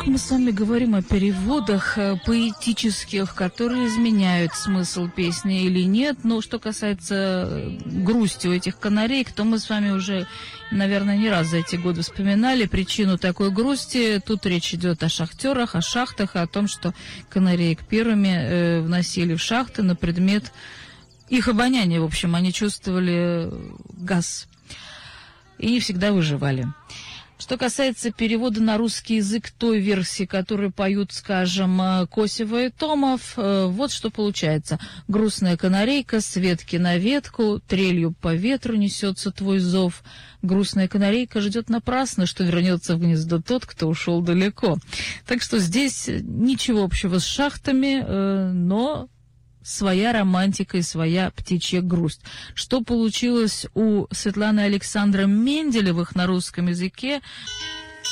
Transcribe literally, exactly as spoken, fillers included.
мы с вами говорим о переводах поэтических, которые изменяют смысл песни или нет. Но что касается грусти у этих канареек, то мы с вами уже, наверное, не раз за эти годы вспоминали причину такой грусти. Тут речь идет о шахтерах, о шахтах, о том, что канареек первыми э, вносили в шахты на предмет их обоняния. В общем, они чувствовали газ и не всегда выживали. Что касается перевода на русский язык той версии, которую поют, скажем, Косева и Томов, вот что получается. Грустная канарейка с ветки на ветку, трелью по ветру несется твой зов. Грустная канарейка ждет напрасно, что вернется в гнездо тот, кто ушел далеко. Так что здесь ничего общего с шахтами, но своя романтика и своя птичья грусть. Что получилось у Светланы Александра Менделевых на русском языке?